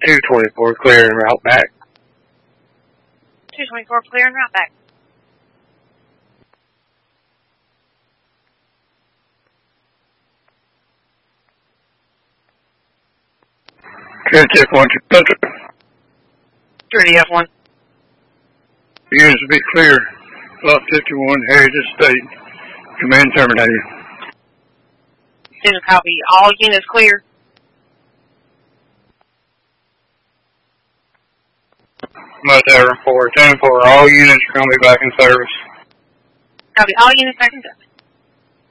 224, clear and route back. 224, clear and route back. Check 1, 2, 30 F1. units to be clear. Lot 51, Heritage State. Command terminated. Send a copy. All units clear. Must have report. 10-4, all units are going to be back in service. Copy. All units back in service.